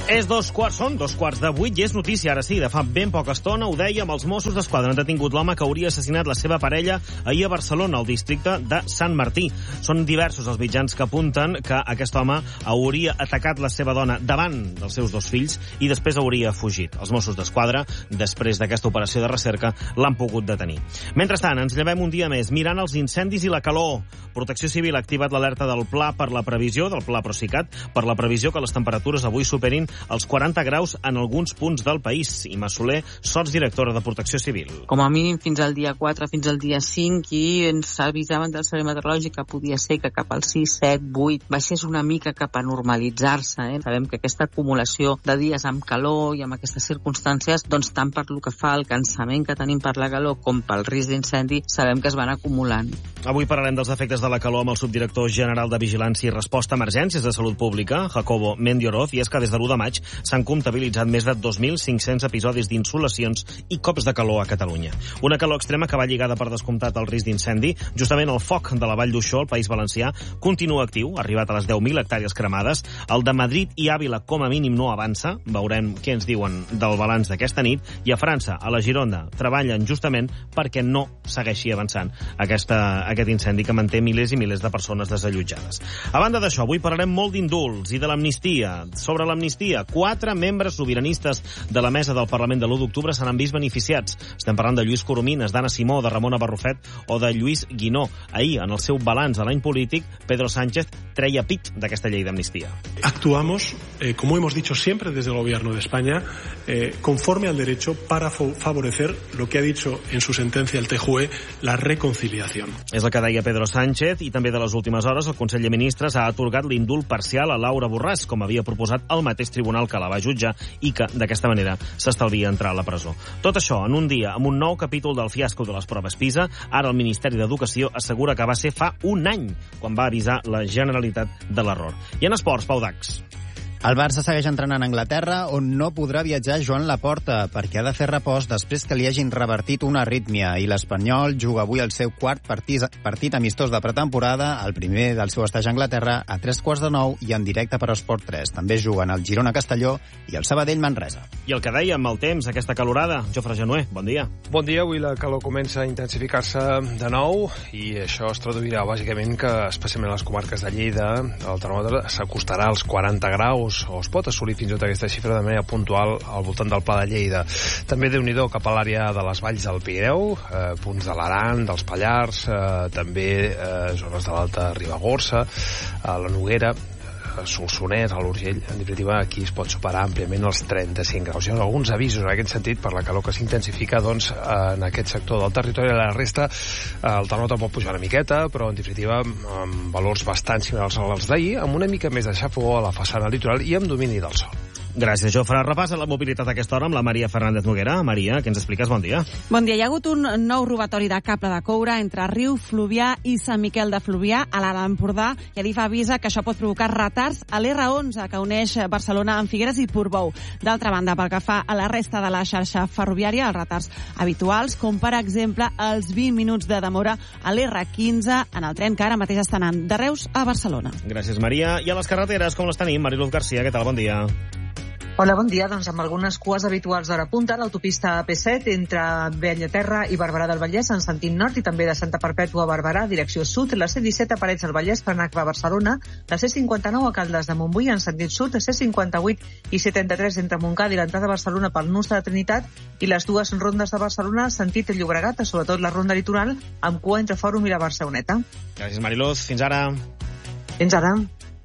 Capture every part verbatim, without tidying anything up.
És dos quarts, són dos quarts de vuit i és notícia, ara sí, de fa ben poca estona, ho dèiem, els Mossos d'Esquadra han detingut l'home que hauria assassinat la seva parella ahir a Barcelona, al districte de Sant Martí. Són diversos els mitjans que apunten que aquest home hauria atacat la seva dona davant dels seus dos fills i després hauria fugit. Els Mossos d'Esquadra, després d'aquesta operació de recerca, l'han pogut detenir. Mentrestant, ens llevem un dia més mirant els incendis i la calor. Protecció Civil ha activat l'alerta del Pla per la previsió, del Pla Procicat, per la previsió que les temperatures avui superin els quaranta graus en alguns punts del país. Imma Soler, sotsdirectora de Protecció Civil. Com a mínim fins al dia quatre, fins al dia cinc, i ens avisaven del servei meteorològic que podia ser que cap al sis, set, vuit baixés una mica cap a normalitzar-se. Eh? Sabem que aquesta acumulació de dies amb calor i amb aquestes circumstàncies, doncs tant per lo que fa al cansament que tenim per la calor com pel risc d'incendi, sabem que es van acumulant. Avui parlarem dels efectes de la calor amb el subdirector general de Vigilància i Resposta a Emergències de Salut Pública, Jacobo Mendioroz, i és que des de l'u de maig s'han comptabilitzat més de dos mil cinc-cents episodis d'insolacions i cops de calor a Catalunya. Una calor extrema que va lligada per descomptat al risc d'incendi. Justament el foc de la Vall d'Uixó, al País Valencià, continua actiu, ha arribat a les deu mil hectàrees cremades. El de Madrid i Àvila, com a mínim, no avança. Veurem què ens diuen del balanç d'aquesta nit. I a França, a la Gironda, treballen justament perquè no segueixi avançant aquesta, aquest incendi que manté milers i milers de persones desallotjades. A banda d'això, avui parlarem molt d'indults i de l'amnistia. Sobre l'amnistia, quatre membres sobiranistes de la mesa del Parlament de l'u d'octubre se n'han vist beneficiats. Estem parlant de Lluís Coromines, d'Anna Simó, de Ramona Barrufet o de Lluís Guinó. Ahir, en el seu balanç de l'any polític, Pedro Sánchez treia pit d'aquesta llei d'amnistia. Actuamos, eh, como hemos dicho siempre desde el Gobierno de España, eh, conforme al derecho para favorecer lo que ha dicho en su sentencia el T J U E, la reconciliación. És el que deia Pedro Sánchez, i també de les últimes hores el Consell de Ministres ha atorgat l'indult parcial a Laura Borràs, com havia proposat el mateix tribunal que la va jutjar i que, d'aquesta manera, s'estalvia entrar a la presó. Tot això en un dia, amb un nou capítol del fiasco de les proves PISA. Ara el Ministeri d'Educació assegura que va ser fa un any quan va avisar la Generalitat de l'error. I en esports, Pau Dax. El Barça segueix entrenant a Anglaterra, on no podrà viatjar Joan Laporta, perquè ha de fer repòs després que li hagin revertit una arrítmia, i l'Espanyol juga avui el seu quart partit, partit amistós de pretemporada, el primer del seu estatge a Anglaterra, a tres quarts de nou i en directe per Esport tres. També juguen el Girona Castelló i el Sabadell Manresa. I el que dèiem, el temps, aquesta calorada. Jofre Genuer, bon dia. Bon dia, avui la calor comença a intensificar-se de nou i això es traduirà bàsicament que, especialment a les comarques de Lleida, el termòmetre s'acostarà als quaranta graus o es pot assolir fins i tot aquesta xifra de manera puntual al voltant del Pla de Lleida. També déu-n'hi-do cap a l'àrea de les valls del Pirineu, eh, punts de l'Aran, dels Pallars, eh, també eh, zones de l'Alta Ribagorça, a la Noguera, Solsonès, a l'Urgell. En definitiva, aquí es pot superar àmpliament els trenta-cinc graus. Hi ha alguns avisos en aquest sentit per la calor que s'intensifica doncs, en aquest sector del territori. A la resta, el termòmetre pot pujar una miqueta, però en definitiva amb valors bastant similars als d'ahir, amb una mica més de xafogor a la façana litoral i amb domini del sol. Gràcies, Jofre. Repassa la mobilitat a aquesta hora amb la Maria Fernández Noguera. Maria, què ens expliques? Bon dia. Bon dia. Hi ha hagut un nou robatori de cable de coure entre Riu, Fluvià i Sant Miquel de Fluvià, a l'Alt Empordà, i Adif avisa que això pot provocar retards a l'R onze, que uneix Barcelona amb Figueres i Portbou. D'altra banda, pel que fa a la resta de la xarxa ferroviària, els retards habituals, com per exemple els vint minuts de demora a l'R quinze, en el tren que ara mateix està anant de Reus a Barcelona. Gràcies, Maria. I a les carreteres, com les tenim? Mariluz Garcia, què tal? Bon dia. Hola, bon dia. Doncs amb algunes cues habituals d'hora punta, l'autopista A P set entre Bellaterra i Barberà del Vallès en sentit nord i també de Santa Perpètua a Barberà, direcció sud, la C disset a Parets del Vallès per anar a Barcelona, la C cinquanta-nou a Caldes de Montbui en sentit sud, C cinquanta-vuit i setanta-tres entre Montcada i l'entrada a Barcelona pel nus de la Trinitat, i les dues rondes de Barcelona sentit Llobregat, sobretot la ronda litoral, amb cua entre Fòrum i la Barceloneta. Gràcies, Mariluz. Fins ara. Fins ara.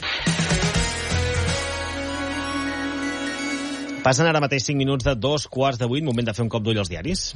Passen ara mateix cinc minuts de dos quarts de vuit, moment de fer un cop d'ull als diaris.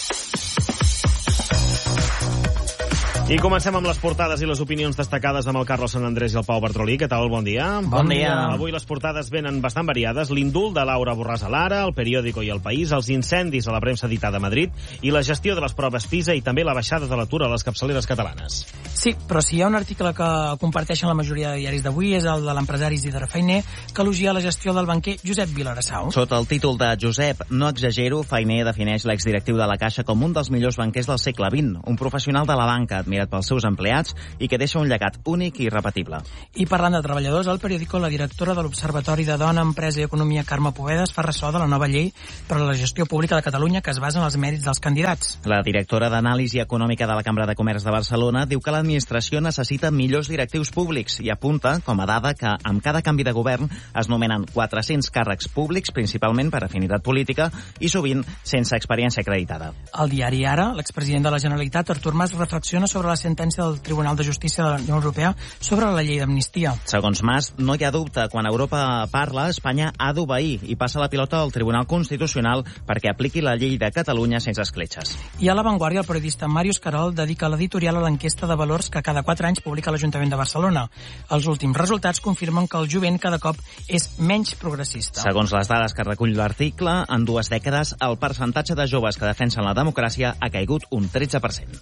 I comencem amb les portades i les opinions destacades amb el Carlos Sant Andrés i el Pau Bartrolí. Què tal? Bon dia. Bon dia. Avui les portades venen bastant variades. L'indult de Laura Borràs a l'Ara, el Periódico i el País, els incendis a la premsa editada a Madrid i la gestió de les proves PISA i també la baixada de l'atur a les capçaleres catalanes. Sí, però si hi ha un article que comparteixen la majoria de diaris d'avui és el de l'empresari Isidre Fainé, que elogia la gestió del banquer Josep Vilarassau. Sota el títol de Josep, no exagero, Fainé defineix l'exdirectiu de la Caixa com un dels millors banquers del segle vint, un professional de la banca admirat triat pels seus empleats i que deixa un llegat únic i irrepetible. I parlant de treballadors, al periòdico la directora de l'Observatori de Dona, Empresa i Economia, Carme Povedas, fa ressò de la nova llei per a la gestió pública de Catalunya que es basa en els mèrits dels candidats. La directora d'Anàlisi Econòmica de la Cambra de Comerç de Barcelona diu que l'administració necessita millors directius públics i apunta, com a dada, que amb cada canvi de govern es nomenen quatre-cents càrrecs públics, principalment per afinitat política i sovint sense experiència acreditada. Al diari Ara, l'expresident de la Generalitat, Artur Mas, reflexiona sobre la sentència del Tribunal de Justícia de la Unió Europea sobre la llei d'amnistia. Segons Mas, no hi ha dubte, quan Europa parla, Espanya ha d'obeir i passa la pilota al Tribunal Constitucional perquè apliqui la llei de Catalunya sense escletxes. I a La Vanguardia, el periodista Màrius Carol dedica l'editorial a l'enquesta de valors que cada quatre anys publica l'Ajuntament de Barcelona. Els últims resultats confirmen que el jovent cada cop és menys progressista. Segons les dades que recull l'article, en dues dècades el percentatge de joves que defensen la democràcia ha caigut un tretze per cent.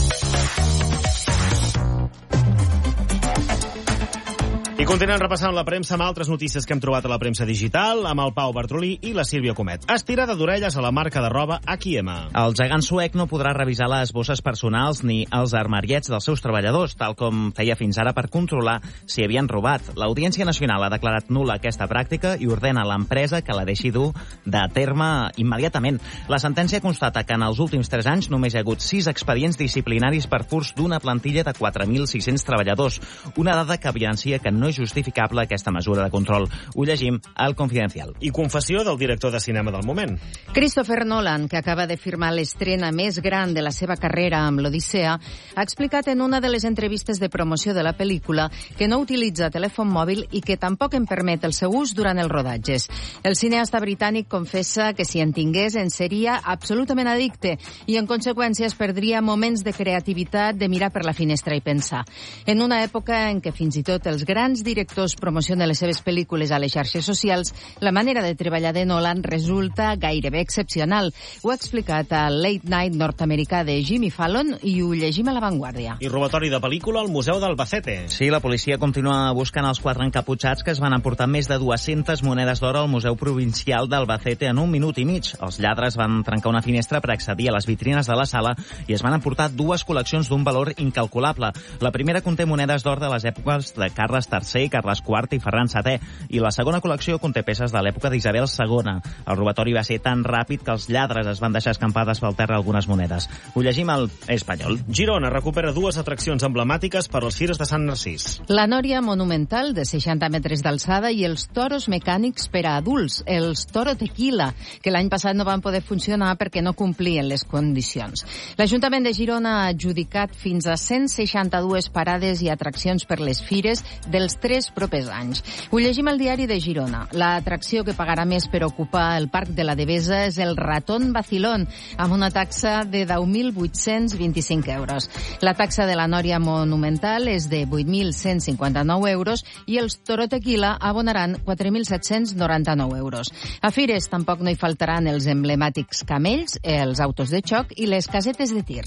I continuem repassant la premsa amb altres notícies que hem trobat a la premsa digital, amb el Pau Bartolí i la Sílvia Comet. Estirada d'orelles a la marca de roba H i M. El gegant suec no podrà revisar les bosses personals ni els armariets dels seus treballadors, tal com feia fins ara per controlar si havien robat. L'Audiència Nacional ha declarat nul·la aquesta pràctica i ordena a l'empresa que la deixi dur de terme immediatament. La sentència constata que en els últims tres anys només hi ha hagut sis expedients disciplinaris per furts d'una plantilla de quatre mil sis-cents treballadors, una dada que evidencia que no és justificable aquesta mesura de control. Ho llegim al Confidencial. I confessió del director de cinema del moment. Christopher Nolan, que acaba de firmar l'estrena més gran de la seva carrera amb l'Odissea, ha explicat en una de les entrevistes de promoció de la pel·lícula que no utilitza telèfon mòbil i que tampoc en permet el seu ús durant els rodatges. El cineasta britànic confessa que si en tingués en seria absolutament addicte i en conseqüència es perdria moments de creativitat, de mirar per la finestra i pensar. En una època en què fins i tot els grans directors promocionen les seves pel·lícules a les xarxes socials, la manera de treballar de Nolan resulta gairebé excepcional. Ho ha explicat al Late Night nord-americà de Jimmy Fallon i ho llegim a La Vanguardia. I robatori de pel·lícula al Museu d'Albacete. Sí, la policia continua buscant els quatre encaputxats que es van emportar més de dues-centes monedes d'or al Museu Provincial d'Albacete en un minut i mig. Els lladres van trencar una finestra per accedir a les vitrines de la sala i es van emportar dues col·leccions d'un valor incalculable. La primera conté monedes d'or de les èpoques de Carles tercer, Carles quart i Ferran setè, i la segona col·lecció conté peces de l'època d'Isabel segona. El robatori va ser tan ràpid que els lladres es van deixar escampades pel terra algunes monedes. Ho llegim al Espanyol. Girona recupera dues atraccions emblemàtiques per als Fires de Sant Narcís. La Nòria Monumental, de seixanta metres d'alçada, i els toros mecànics per a adults, els Toro Tequila, que l'any passat no van poder funcionar perquè no complien les condicions. L'Ajuntament de Girona ha adjudicat fins a cent seixanta-dues parades i atraccions per les fires dels tres propers anys. Ho llegim al diari de Girona. L'atracció que pagarà més per ocupar el Parc de la Devesa és el Ratón Vacilón, amb una taxa de deu mil vuit-cents vint-i-cinc euros. La taxa de la Nòria Monumental és de vuit mil cent cinquanta-nou euros i els Toro Tequila abonaran quatre mil set-cents noranta-nou euros. A fires tampoc no hi faltaran els emblemàtics camells, els autos de xoc i les casetes de tir.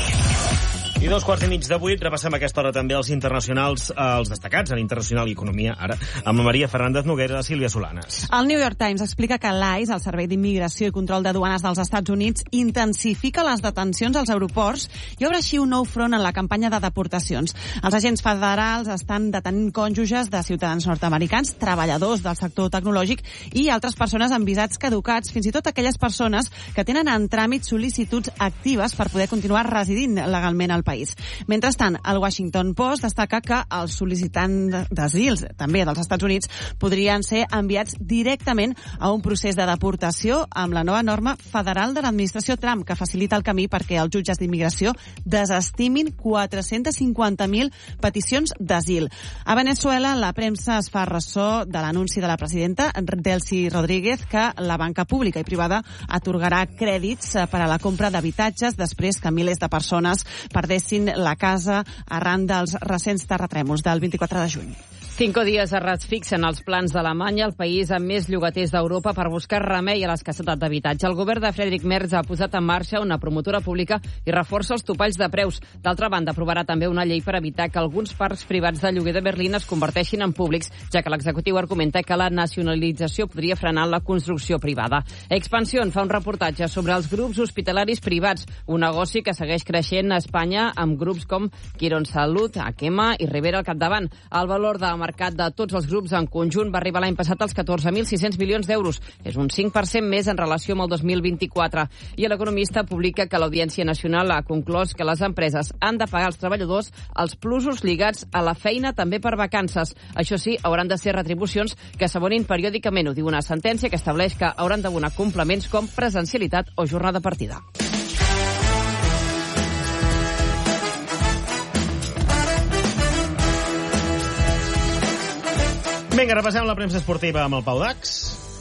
I dos quarts i mig de vuit, repassem aquesta hora també els internacionals, els destacats en Internacional i Economia, ara, amb la Maria Fernández Noguera i la Sílvia Solanes. El New York Times explica que l'I C E, el Servei d'Immigració i Control de Duanes dels Estats Units, intensifica les detencions als aeroports i obre així un nou front en la campanya de deportacions. Els agents federals estan detenint cònjuges de ciutadans nord-americans, treballadors del sector tecnològic i altres persones amb visats caducats, fins i tot aquelles persones que tenen en tràmit sol·licituds actives per poder continuar residint legalment al país. Mentrestant, el Washington Post destaca que els sol·licitants d'asil, també dels Estats Units, podrien ser enviats directament a un procés de deportació amb la nova norma federal de l'administració Trump, que facilita el camí perquè els jutges d'immigració desestimin quatre-cents cinquanta mil peticions d'asil. A Venezuela, la premsa es fa ressò de l'anunci de la presidenta Delcy Rodríguez que la banca pública i privada atorgarà crèdits per a la compra d'habitatges després que milers de persones perdessin la casa arran dels recents terratrèmols del vint-i-quatre de juny. Cinco dies errats fixen els plans d'Alemanya, el país amb més llogaters d'Europa, per buscar remei a l'escassetat d'habitatge. El govern de Friedrich Merz ha posat en marxa una promotora pública i reforça els topalls de preus. D'altra banda, aprovarà també una llei per evitar que alguns parcs privats de lloguer de Berlín es converteixin en públics, ja que l'executiu argumenta que la nacionalització podria frenar la construcció privada. Expansión fa un reportatge sobre els grups hospitalaris privats, un negoci que segueix creixent a Espanya amb grups com Quirónsalud, Akema i Rivera al capdavant. El valor de mercat de tots els grups en conjunt va arribar l'any passat als catorze mil sis-cents milions d'euros. És un cinc per cent més en relació amb el dos mil vint-i-quatre. I l'Economista publica que l'Audiència Nacional ha conclòs que les empreses han de pagar als treballadors els plusos lligats a la feina també per vacances. Això sí, hauran de ser retribucions que s'abonin periòdicament. Ho diu una sentència que estableix que hauran d'abonar complements com presencialitat o jornada partida. Vinga, repassem la premsa esportiva amb el Pau Dax.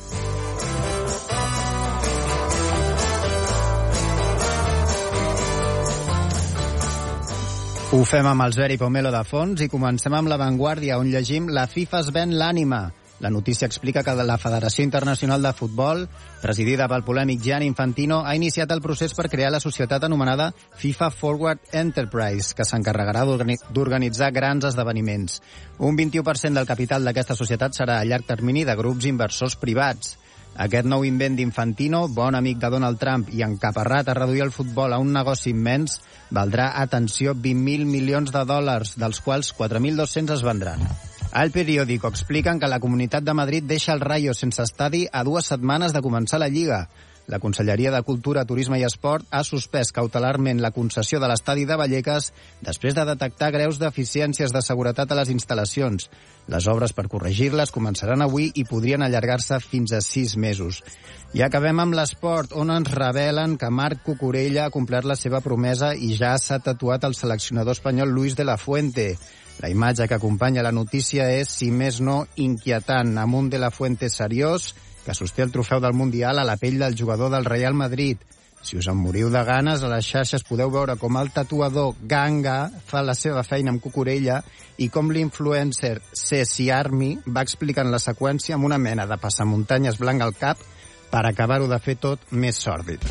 Ho fem amb el Zveri Pomelo de fons i comencem amb La Vanguardia, on llegim La FIFA es ven l'ànima. La notícia explica que la Federació Internacional de Futbol, presidida pel polèmic Gianni Infantino, ha iniciat el procés per crear la societat anomenada FIFA Forward Enterprise, que s'encarregarà d'organitzar grans esdeveniments. Un vint-i-u per cent del capital d'aquesta societat serà a llarg termini de grups inversors privats. Aquest nou invent d'Infantino, bon amic de Donald Trump i encaparrat a reduir el futbol a un negoci immens, valdrà, atenció, vint mil milions de dòlars, dels quals quatre mil dos-cents es vendran. Al Periódico expliquen que la Comunitat de Madrid deixa el Rayo sense estadi a dues setmanes de començar la Lliga. La Conselleria de Cultura, Turisme i Esport ha suspès cautelarment la concessió de l'estadi de Vallecas després de detectar greus deficiències de seguretat a les instal·lacions. Les obres per corregir-les començaran avui i podrien allargar-se fins a sis mesos. I acabem amb l'esport, on ens revelen que Marc Cucurella ha complert la seva promesa i ja s'ha tatuat el seleccionador espanyol Luis de la Fuente. La imatge que acompanya la notícia és, si més no, inquietant, amb un de la Fuente seriós que sosté el trofeu del Mundial a la pell del jugador del Real Madrid. Si us en moriu de ganes, a les xarxes podeu veure com el tatuador Ganga fa la seva feina amb Cucurella i com l'influencer Ceci Army va explicant la seqüència amb una mena de passamuntanyes blanc al cap per acabar-ho de fer tot més sòrdid.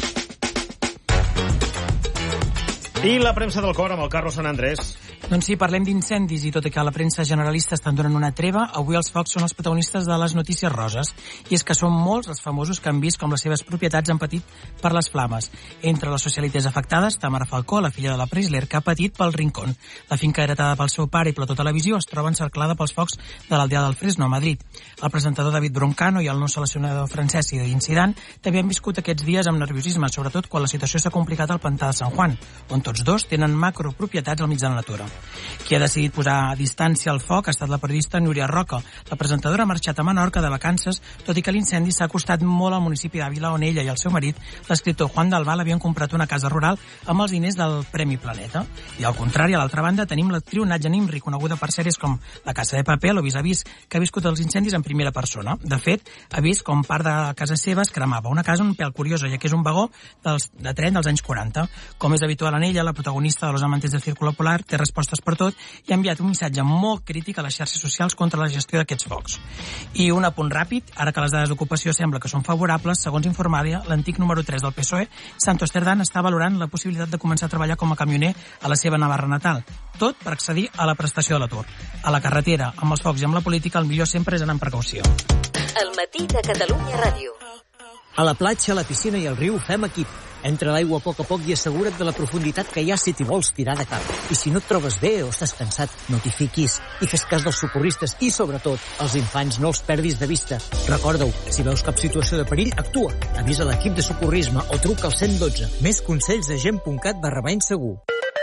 I la premsa del cor amb el Carlos Sant Andrés. Doncs sí, parlem d'incendis i tot i que la premsa generalista estan donant una treva, avui els focs són els protagonistes de les notícies roses. I és que són molts els famosos que han vist com les seves propietats han patit per les flames. Entre les socialites afectades, Tamara Falcó, la filla de la Preisler, que ha patit pel Rincón. La finca heretada pel seu pare i Plató Televisió es troba encerclada pels focs de l'aldea del Fresno, a Madrid. El presentador David Broncano i el nou seleccionador francès Zinedine Zidane també han viscut aquests dies amb nerviosisme, sobretot quan la situació s'ha complicat al pantà de San Juan, on tots dos tenen macropropietats al mig de la natura. Qui ha decidit posar a distància el foc ha estat la periodista Núria Roca. La presentadora ha marxat a Menorca de vacances, tot i que l'incendi s'ha acostat molt al municipi d'Àvila, on ella i el seu marit, l'escriptor Juan Dalval, havien comprat una casa rural amb els diners del Premi Planeta. I al contrari, a l'altra banda, tenim l'actriu Nadja Nimri, coneguda per sèries com La Casa de Papel o Vis a Vis, que ha viscut els incendis en primera persona. De fet, ha vist com part de casa seva es cremava. Una casa un pèl curiosa, ja que és un vagó dels, de tren dels anys quaranta. Com és habitual en ella, la protagonista de Los amantes del Círculo Polar té respostes per tot i ha enviat un missatge molt crític a les xarxes socials contra la gestió d'aquests focs. I un apunt ràpid, ara que les dades d'ocupació sembla que són favorables, segons informava l'antic número tres del P S O E, Santos Cerdán està valorant la possibilitat de començar a treballar com a camioner a la seva Navarra natal. Tot per accedir a la prestació de l'atur. A la carretera, amb els focs i amb la política, el millor sempre és anar amb precaució. El matí de Catalunya Ràdio. A la platja, a la piscina i al riu fem equip. Entra a l'aigua a poc a poc i assegura't de la profunditat que hi ha si t'hi vols tirar de cap. I si no et trobes bé o estàs cansat, no t'hi fiquis. I fes cas dels socorristes i, sobretot, els infants no els perdis de vista. Recorda-ho, si veus cap situació de perill, actua. Avisa l'equip de socorrisme o truca al cent i dotze. Més consells a gent.cat barra bany segur.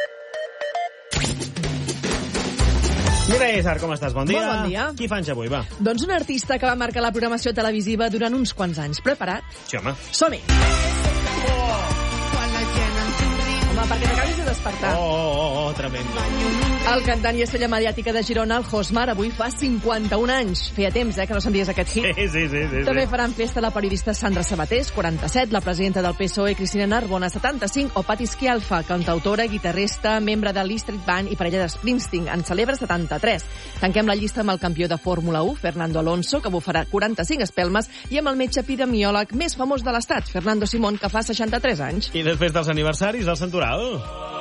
Mira, Isar, com estàs? Bon dia. Molt bon dia. Qui fa anys avui, va? Doncs un artista que va marcar la programació televisiva durant uns quants anys. Preparat? Sí, home. Som-hi! home, perquè t'acabis de despertar. Oh, oh, oh, oh, tremendo. El cantant i estrella mediàtica de Girona, el Josmar, avui fa cinquanta-un anys. Feia temps, eh, que no senties aquest hit. Sí, sí, sí. sí També sí. faran festa la periodista Sandra Sabatés, quaranta-set, la presidenta del P S O E, Cristina Narbona, setanta-cinc, o Patti Schialfa, cantautora, guitarrista, membre de l'E Street Band i parella de Springsteen, en celebra setanta-tres. Tanquem la llista amb el campió de Fórmula u, Fernando Alonso, que bufarà quaranta-cinc espelmes, i amb el metge epidemiòleg més famós de l'Estat, Fernando Simón, que fa seixanta-tres anys. I després dels aniversaris del Santoral.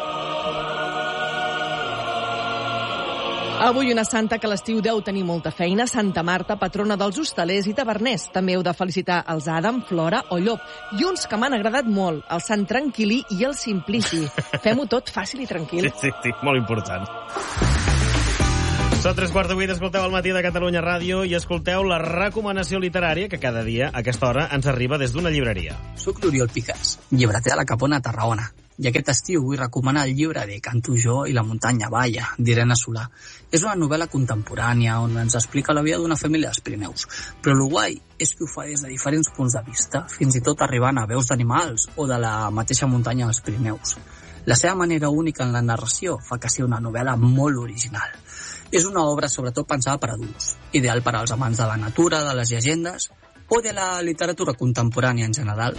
Avui una santa que a l'estiu deu tenir molta feina, Santa Marta, patrona dels hostalers i taverners. També heu de felicitar els Adam, Flora o Llop. I uns que m'han agradat molt, el Sant Tranquil·lí i el Simplici. Fem-ho tot fàcil i tranquil. Sí, sí, sí, molt important. Són tres quarts de vuit, escolteu el Matí de Catalunya Ràdio i escolteu la recomanació literària que cada dia, a aquesta hora, ens arriba des d'una llibreria. Soc l'Oriol Picas, llibreter de la Capona a Tarragona. I aquest estiu vull recomanar el llibre de Canto jo i la muntanya balla, d'Irene Solà. És una novel·la contemporània on ens explica la vida d'una família dels Pirineus. Però el guai és que ho fa des de diferents punts de vista, fins i tot arribant a veus d'animals o de la mateixa muntanya dels Pirineus. La seva manera única en la narració fa que sigui una novel·la molt original. És una obra sobretot pensada per adults, ideal per als amants de la natura, de les llegendes o de la literatura contemporània en general.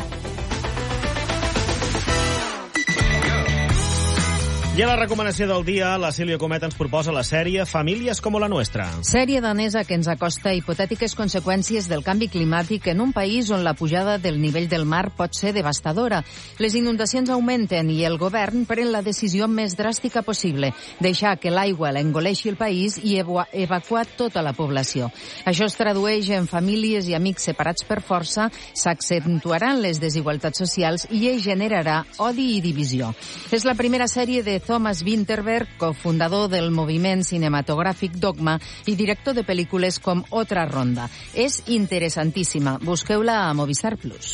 I a la recomanació del dia, la Sílvia Comet ens proposa la sèrie Famílies com la Nuestra. Sèrie danesa que ens acosta a hipotètiques conseqüències del canvi climàtic en un país on la pujada del nivell del mar pot ser devastadora. Les inundacions augmenten i el govern pren la decisió més dràstica possible, deixar que l'aigua l'engoleixi el país i evacuar tota la població. Això es tradueix en famílies i amics separats per força, s'accentuaran les desigualtats socials i es generarà odi i divisió. És la primera sèrie de Thomas Vinterberg, cofundador del moviment cinematogràfic Dogma i director de pel·lícules com Otra Ronda. És interessantíssima. Busqueu-la a Movistar Plus.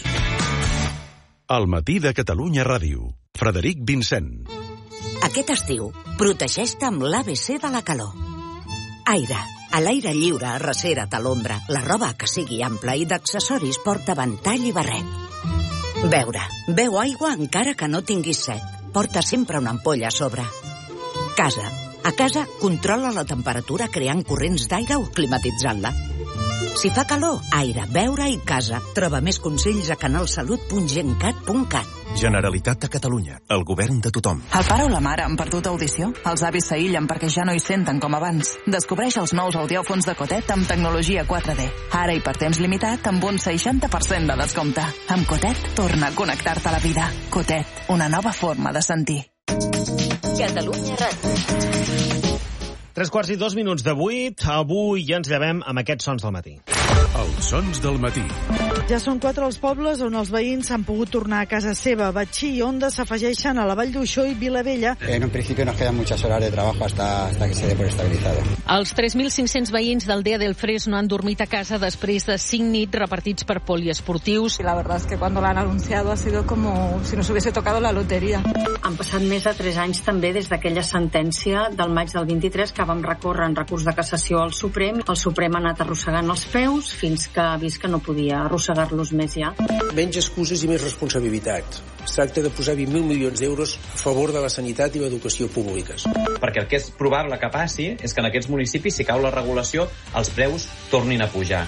El Matí de Catalunya Ràdio. Frederic Vincent. Aquest estiu, protegeix-te amb l'A B C de la calor. Aire. A l'aire lliure, arrecera't a l'ombra. La roba que sigui ampla i d'accessoris porta ventall i barret. Beure. Beu aigua encara que no tinguis set. Porta sempre una ampolla a sobre. Casa. A casa, controla la temperatura creant corrents d'aire o climatitzant-la. Si fa calor, aire, beure i casa. Troba més consells a canalsalut punt gencat punt cat. Generalitat de Catalunya. El govern de tothom. El pare o la mare han perdut audició? Els avis s'aïllen perquè ja no hi senten com abans. Descobreix els nous audiòfons de Cotet amb tecnologia quatre D. Ara i per temps limitat amb un seixanta per cent de descompte. Amb Cotet, torna a connectar-te a la vida. Cotet, una nova forma de sentir. Catalunya Ràdio. Tres quarts i dos minuts de vuit. Avui ja ens llevem amb aquests sons del matí. Els sons del matí. Ja són quatre els pobles on els veïns han pogut tornar a casa seva. Batxí i Onda s'afegeixen a la Vall d'Uixó i Vilavella. En un principio nos quedan muchas horas de trabajo hasta, hasta que se dé por estabilizado. Els tres mil cinc-cents veïns d'Aldea del Fres no han dormit a casa després de cinc nits repartits per poliesportius. La verdad es que cuando lo han anunciado ha sido como si nos hubiese tocado la lotería. Han passat més de tres anys també des d'aquella sentència del maig del vint-i-tres que vam recórrer en recurs de cassació al Suprem. El Suprem ha anat arrossegant els peus fins que ha vist que no podia arrossegar-los més ja. Menys excuses i més responsabilitat. Es tracta de posar vint mil milions d'euros a favor de la sanitat i l'educació públiques. Perquè el que és probable que passi és que en aquests municipis, si cau la regulació, els preus tornin a pujar.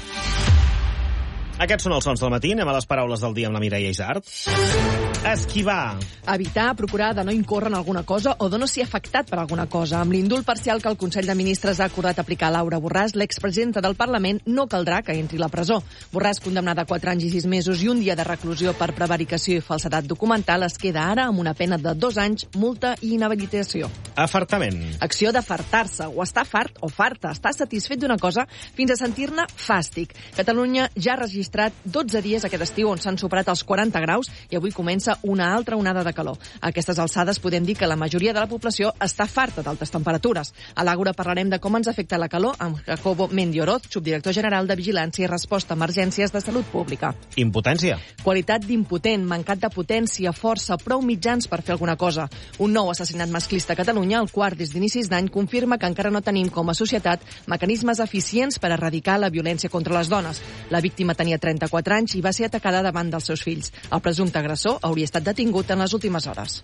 Aquests són els sons del matí. Anem a les paraules del dia amb la Mireia Isart. Esquivar. Evitar, procurar de no incórrer en alguna cosa o de no ser afectat per alguna cosa. Amb l'indult parcial que el Consell de Ministres ha acordat aplicar a Laura Borràs, l'expresidenta del Parlament no caldrà que entri a la presó. Borràs, condemnada a quatre anys i sis mesos i un dia de reclusió per prevaricació i falsedat documental, es queda ara amb una pena de dos anys, multa i inhabilitació. Afartament. Acció d'afartar-se, o està fart o farta, està satisfet d'una cosa fins a sentir-ne fàstic. Catalunya ja ha registrat dotze dies aquest estiu on s'han superat els quaranta graus i avui comença una altra onada de calor. A aquestes alçades podem dir que la majoria de la població està farta d'altes temperatures. A l'Àgora parlarem de com ens afecta la calor amb Jacobo Mendioroz, subdirector general de Vigilància i Resposta a Emergències de Salut Pública. Impotència. Qualitat d'impotent, mancat de potència, força, prou mitjans per fer alguna cosa. Un nou assassinat masclista a Catalunya, el quart des d'inicis d'any, confirma que encara no tenim com a societat mecanismes eficients per erradicar la violència contra les dones. La víctima tenia trenta-quatre anys i va ser atacada davant dels seus fills. El presumpte agressor hauria estat detingut en les últimes hores.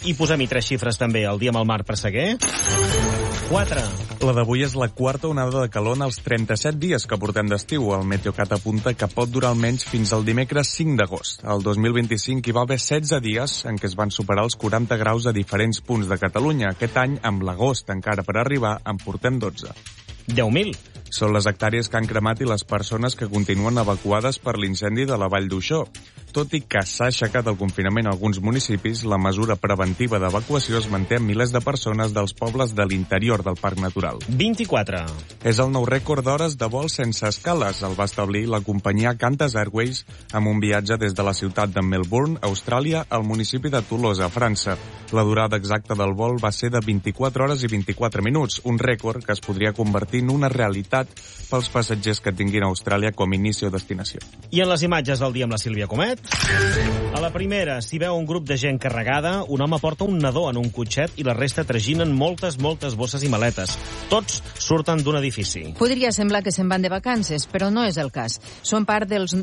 I posem-hi tres xifres també. El dia amb el Marc Presseguer. quatre. La d'avui és la quarta onada de calor en els trenta-set dies que portem d'estiu. El Meteocat apunta que pot durar almenys fins al dimecres cinc d'agost. El dos mil vint-i-cinc hi va haver setze dies en què es van superar els quaranta graus a diferents punts de Catalunya. Aquest any, amb l'agost encara per arribar, en portem dotze. deu mil. Són les hectàrees que han cremat i les persones que continuen evacuades per l'incendi de la Vall d'Uixó. Tot i que s'ha aixecat el confinament a alguns municipis, la mesura preventiva d'evacuació es manté amb milers de persones dels pobles de l'interior del Parc Natural. vint-i-quatre. És el nou rècord d'hores de vol sense escales. El va establir la companyia Qantas Airways amb un viatge des de la ciutat de Melbourne, Austràlia, al municipi de Tolosa, França. La durada exacta del vol va ser de vint-i-quatre hores i vint-i-quatre minuts, un rècord que es podria convertir en una realitat pels passatgers que tinguin a Austràlia com a inici o destinació. I en les imatges del dia amb la Sílvia Comet, a la primera s'hi veu un grup de gent carregada, un home porta un nadó en un cotxet i la resta traginen moltes, moltes bosses i maletes. Tots surten d'un edifici. Podria semblar que se'n van de vacances, però no és el cas. Són part dels...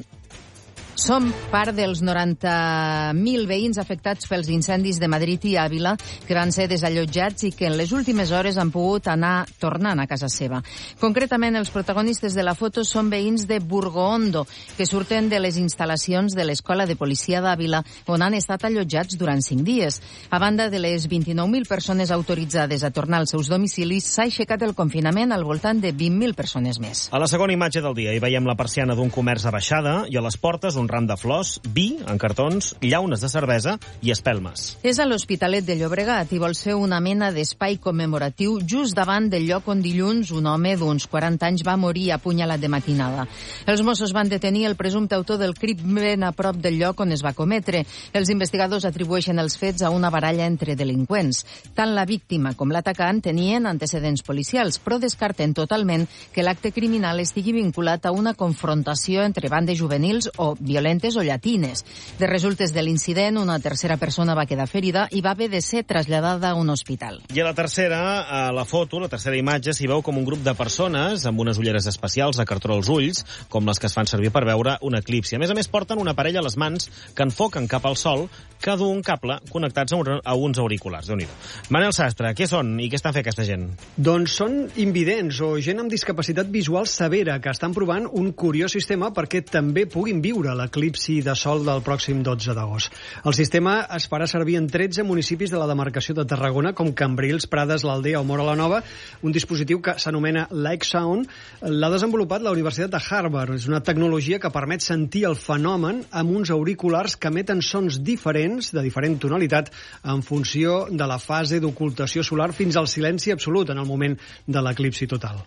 Som part dels noranta mil veïns afectats pels incendis de Madrid i Àvila que van ser desallotjats i que en les últimes hores han pogut anar tornant a casa seva. Concretament, els protagonistes de la foto són veïns de Burgoondo, que surten de les instal·lacions de l'Escola de Policia d'Àvila, on han estat allotjats durant cinc dies. A banda de les vint-i-nou mil persones autoritzades a tornar als seus domicilis, s'ha aixecat el confinament al voltant de vint mil persones més. A la segona imatge del dia hi veiem la persiana d'un comerç abaixada i a les portes un ram de flors, vi en cartons, llaunes de cervesa i espelmes. És a l'Hospitalet de Llobregat i vol ser una mena d'espai commemoratiu just davant del lloc on dilluns un home d'uns quaranta anys va morir apunyalat de matinada. Els Mossos van detenir el presumpte autor del crim ben a prop del lloc on es va cometre. Els investigadors atribueixen els fets a una baralla entre delinqüents. Tant la víctima com l'atacant tenien antecedents policials, però descarten totalment que l'acte criminal estigui vinculat a una confrontació entre bandes juvenils o violentes o llatines. De resultes de l'incident, una tercera persona va quedar ferida i va haver de ser traslladada a un hospital. I a la tercera, a la foto, la tercera imatge, s'hi veu com un grup de persones amb unes ulleres especials a cartró als ulls, com les que es fan servir per veure un eclipsi. A més a més, porten una parella a les mans que enfoquen cap al sol, que du un cable connectats a, un, a uns auriculars. Déu-n'hi-do. Manel Sastre, què són i què estan fent aquesta gent? Doncs són invidents o gent amb discapacitat visual severa que estan provant un curiós sistema perquè també puguin viure l'eclipsi de sol del pròxim dotze d'agost. El sistema es farà servir en tretze municipis de la demarcació de Tarragona, com Cambrils, Prades, l'Aldea o Móra la Nova, un dispositiu que s'anomena Like Sound. L'ha desenvolupat la Universitat de Harvard. És una tecnologia que permet sentir el fenomen amb uns auriculars que emeten sons diferents, de diferent tonalitat, en funció de la fase d'ocultació solar fins al silenci absolut en el moment de l'eclipsi total.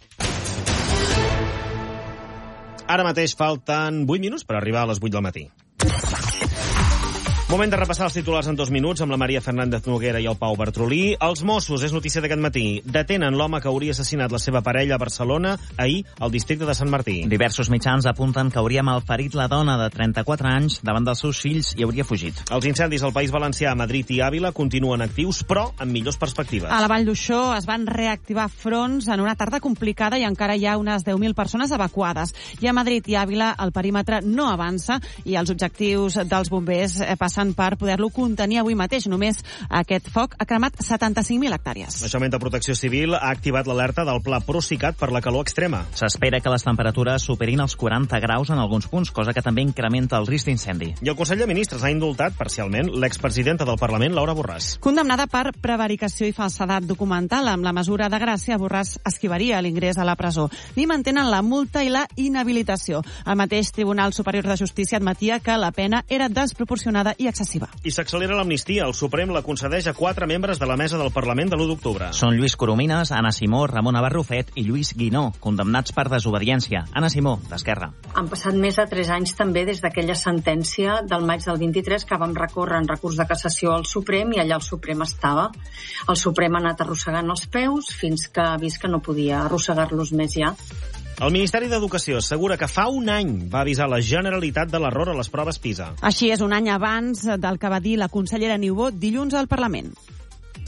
Ara mateix falten vuit minuts per arribar a les vuit del matí. Moment de repassar els titulars en dos minuts amb la Maria Fernández Noguera i el Pau Bartrolí. Els Mossos, és notícia d'aquest matí, detenen l'home que hauria assassinat la seva parella a Barcelona ahir al districte de Sant Martí. Diversos mitjans apunten que hauria malferit la dona de trenta-quatre anys davant dels seus fills i hauria fugit. Els incendis al País Valencià, Madrid i Àvila continuen actius, però amb millors perspectives. A la Vall d'Uixó es van reactivar fronts en una tarda complicada i encara hi ha unes deu mil persones evacuades. I a Madrid i Àvila el perímetre no avança i els objectius dels bombers passen per poder-lo contenir avui mateix. Només aquest foc ha cremat setanta-cinc mil hectàrees. L'Ajuntament de Protecció Civil ha activat l'alerta del Pla Procicat per la calor extrema. S'espera que les temperatures superin els quaranta graus en alguns punts, cosa que també incrementa el risc d'incendi. I el Consell de Ministres ha indultat parcialment l'expresidenta del Parlament, Laura Borràs. Condemnada per prevaricació i falsedat documental, amb la mesura de gràcia, Borràs esquivaria l'ingrés a la presó. Ni mantenen la multa i la inhabilitació. El mateix Tribunal Superior de Justícia admetia que la pena era desproporcionada i excessiva. I s'accelera l'amnistia. El Suprem la concedeix a quatre membres de la mesa del Parlament de l'u d'octubre. Són Lluís Coromines, Anna Simó, Ramona Barrufet i Lluís Guinó, condemnats per desobediència. Anna Simó, d'Esquerra. Han passat més de tres anys també des d'aquella sentència del maig del vint-i-tres que vam recórrer en recurs de cassació al Suprem i allà el Suprem estava. El Suprem ha anat arrossegant els peus fins que ha vist que no podia arrossegar-los més ja. El Ministeri d'Educació assegura que fa un any va avisar la Generalitat de l'error a les proves PISA. Així és, un any abans del que va dir la consellera Niubó dilluns al Parlament.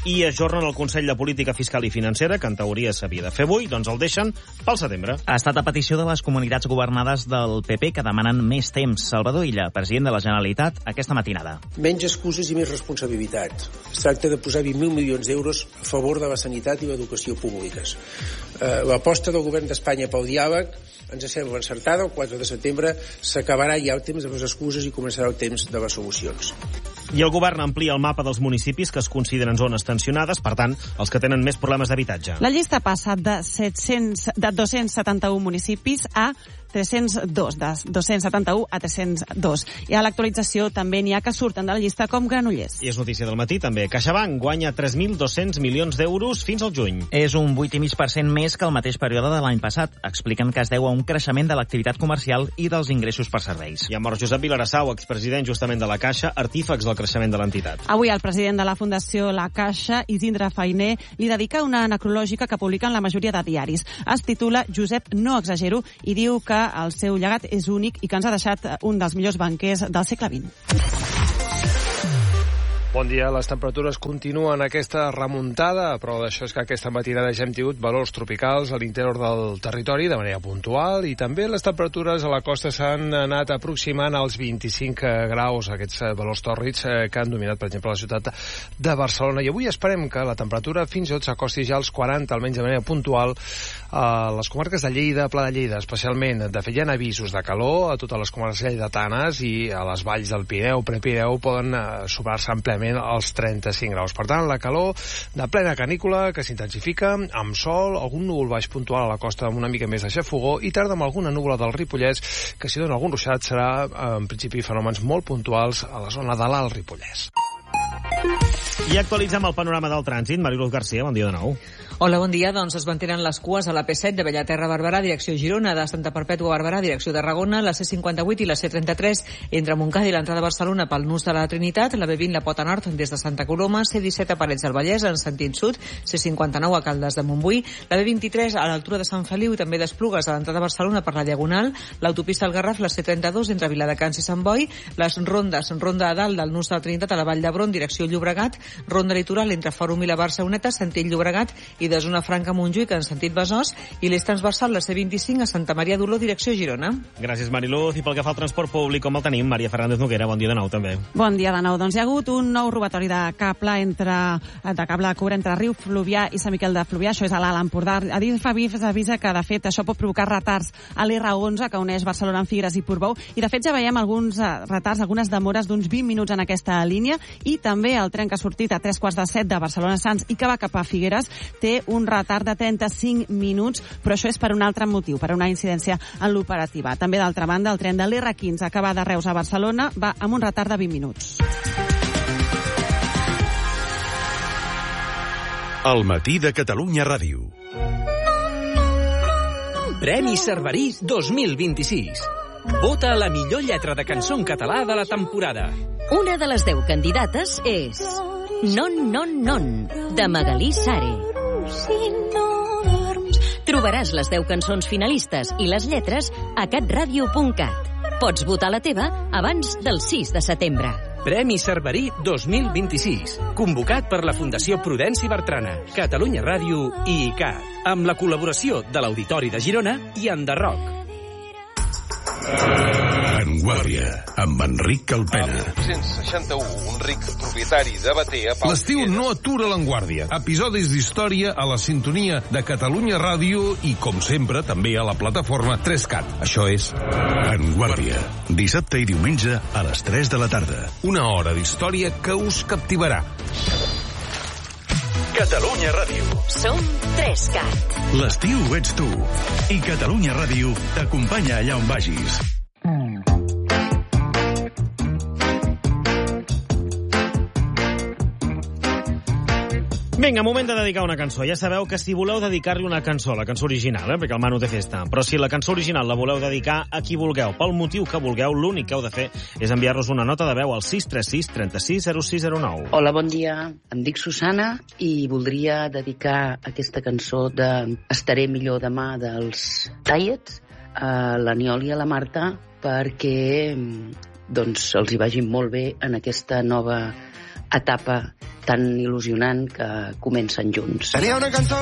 I ajornen el Consell de Política Fiscal i Financera, que en teoria s'havia de fer avui, doncs el deixen pel setembre. Ha estat a petició de les comunitats governades del P P que demanen més temps. Salvador Illa, president de la Generalitat, aquesta matinada. Menys excuses i més responsabilitat. Es tracta de posar vint mil milions d'euros a favor de la sanitat i l'educació públiques. Eh, l'aposta del govern d'Espanya pel diàleg ens sembla encertada. El quatre de setembre s'acabarà ja el temps de les excuses i començarà el temps de les solucions. I el govern amplia el mapa dels municipis que es consideren zones tensionades, per tant, els que tenen més problemes d'habitatge. La llista passa de, set-cents, de dos-cents setanta-un municipis a tres-cents dos, de dos-cents setanta-un a tres-cents dos. I a l'actualització també n'hi ha que surten de la llista com Granollers. I és notícia del matí també. CaixaBank guanya tres mil dos-cents milions d'euros fins al juny. És un vuit coma cinc per cent més que el mateix període de l'any passat. Expliquen que es deu a un creixement de l'activitat comercial i dels ingressos per serveis. I ha mort Josep Vilarassau, expresident justament de la Caixa, artífex del creixement de l'entitat. Avui el president de la Fundació La Caixa, Isidre Fainé, li dedica una necrològica que publiquen la majoria de diaris. Es titula Josep, no exagero, i diu que el seu llegat és únic i que ens ha deixat un dels millors banquers del segle vint. Bon dia. Les temperatures continuen aquesta remuntada, però d'això és que aquesta matinada ja hem tingut valors tropicals a l'interior del territori de manera puntual i també les temperatures a la costa s'han anat aproximant als vint-i-cinc graus, aquests valors tòrrids que han dominat, per exemple, la ciutat de Barcelona. I avui esperem que la temperatura fins i tot s'acosti ja als quaranta, almenys de manera puntual, a les comarques de Lleida, Pla de Lleida, especialment. De fet, hi ha avisos de calor a totes les comarques lleidatanes i a les valls del Pirineu, Prepirineu, poden superar-se àmpliament als trenta-cinc graus. Per tant, la calor de plena canícula que s'intensifica amb sol, algun núvol baix puntual a la costa amb una mica més de xafogó i tarda amb alguna núvula del Ripollès que si dona algun ruixat serà en principi fenòmens molt puntuals a la zona de l'Alt Ripollès. I actualitzem el panorama del trànsit. Mariluz García, bon dia de nou. Hola, bon dia. Doncs es mantenen les cues a la P set de Bellaterra a Barberà, direcció Girona, de Santa Perpètua a Barberà, direcció Tarragona, la C cinquanta-vuit i la C trenta-tres entre Montcada i l'entrada a Barcelona pel nus de la Trinitat, la B vint la Pota Nord des de Santa Coloma, C disset a Parets del Vallès en sentit sud, C cinquanta-nou a Caldes de Montbui, la B vint-i-tres a l'altura de Sant Feliu i també d'Esplugues a l'entrada a Barcelona per la Diagonal, l'autopista al Garraf, la C trenta-dos entre Viladecans i Sant Boi, les rondes, ronda a dalt del nus de la Trinitat a la Vall d'Hebron, direcció Llobregat, ronda litoral entre Fòrum i la Barceloneta, sentit Llobregat i de zona franca Montjuïc en sentit Besòs i l'eix transversal la C vint-i-cinc a Santa Maria d'Oló, direcció Girona. Gràcies, Mariluz. I pel que fa al transport públic, com el tenim? Maria Fernández Noguera, bon dia de nou també. Bon dia de nou. Doncs hi ha hagut un nou robatori de cable entre de cable de coure entre Riu Fluvià i Sant Miquel de Fluvià, això és a l'Alt Empordà. Adif Avif avisa que, de fet, això pot provocar retards a l'R onze, que uneix Barcelona amb Figueres i Portbou, i, de fet, ja veiem alguns retards, algunes demores d'uns vint minuts en aquesta línia, i també el tren que ha sortit a tres quarts de set de Barcelona-Sants i que va cap a Figueres té un retard de trenta-cinc minuts, però això és per un altre motiu, per una incidència en l'operativa. També, d'altra banda, el tren de l'R quinze que va de Reus a Barcelona va amb un retard de vint minuts. El matí de Catalunya Ràdio. Premi Cerverí dos mil vint-i-sis. Vota la millor lletra de cançó en català de la temporada. Una de les deu candidates és Non, non, non, de Magalí Sare. Trobaràs les deu cançons finalistes i les lletres a catradio punt cat. Pots votar la teva abans del sis de setembre. Premi Cerverí dos mil vint-i-sis, convocat per la Fundació Prudenci Bertrana, Catalunya Ràdio i I C A T, amb la col·laboració de l'Auditori de Girona i Enderroc. Vanguardia, amb Enric Calpena. mil nou-cents seixanta-u, un ric propietari de Bater a Pau. L'estiu no atura l'Enguàrdia. Episodis d'història a la sintonia de Catalunya Ràdio i, com sempre, també a la plataforma tres cat. Això és Vanguardia, dissabte i diumenge a les tres de la tarda. Una hora d'història que us captivarà. Catalunya Ràdio. Som tres cat. L'estiu ets tu. I Catalunya Ràdio t'acompanya allà on vagis. Vinga, moment de dedicar una cançó. Ja sabeu que si voleu dedicar-li una cançó, la cançó original, eh, perquè el Manu té festa, però si la cançó original la voleu dedicar a qui vulgueu, pel motiu que vulgueu, l'únic que heu de fer és enviar-nos una nota de veu al sis tres sis, trenta-sis, zero sis zero nou. Hola, bon dia. Em dic Susana i voldria dedicar aquesta cançó de Estaré millor demà dels Tallets a l'Aniol i a la Marta perquè doncs, els hi vagi molt bé en aquesta nova etapa tan il·lusionant que comencen junts. Tenia una cançó